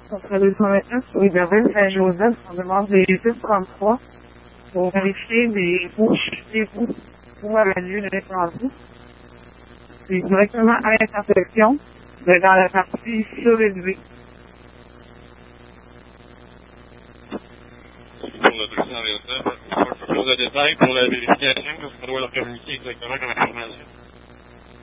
Contre 229, oui, Berville Saint-Joseph, on demande des 633 pour vérifier des bouts où avait lieu l'incendie. C'est directement à l'intersection, mais dans la partie surélevée. Pour le 229, il faut plus de détails pour la vérification, parce qu'on doit leur communiquer exactement comme information.